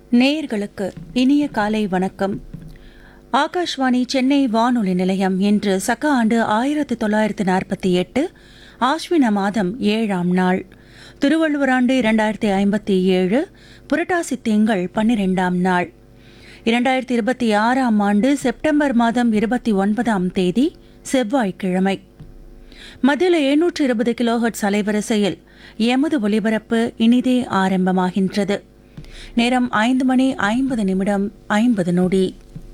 நேயர்களுக்கு இனிய காலை வணக்கம். ஆகாஷ்வாணி சென்னை வானொலி நிலையம் இன்று சக ஆண்டு 1948 ஆஸ்வின மாதம் 7ஆம் நாள், திருவள்ளுவர் ஆண்டு 2057 புரட்டாசி திங்கள் 12ஆம் நாள், 2026ஆம் ஆண்டு செப்டம்பர் மாதம் 29ஆம் தேதி செவ்வாய்க்கிழமை. மத்தியில் 720 கிலோஹெர்ட்ஸ் அலைவரிசையில் எமது ஒலிபரப்பு இனிதே ஆரம்பமாகின்றது. நேரம் 5 மணி 50 நிமிடம் 50 நொடி.